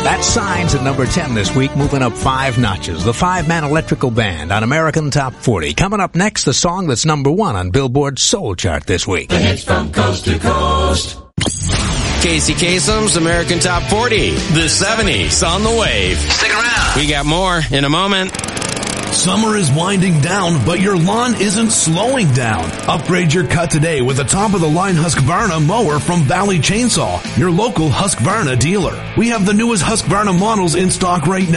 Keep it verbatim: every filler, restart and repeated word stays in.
That's Signs at number ten this week, moving up five notches. The five-man electrical band on American Top forty. Coming up next, the song that's number one on Billboard's Soul Chart this week. The hits from coast to coast. Casey Kasem's American Top forty. The seventies on the wave. Stick around. We got more in a moment. Summer is winding down, but your lawn isn't slowing down. Upgrade your cut today with a top-of-the-line Husqvarna mower from Valley Chainsaw, your local Husqvarna dealer. We have the newest Husqvarna models in stock right now.